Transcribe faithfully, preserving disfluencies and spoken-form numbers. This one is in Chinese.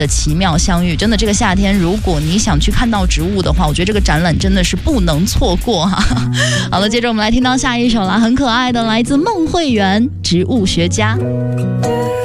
的奇妙相遇。真的，这个夏天如果你想去看到植物的话，我觉得这个展览真的是不能错过哈。好了，接着我们来听到下一首啦，很可爱的，来自孟慧圆《植物学家》。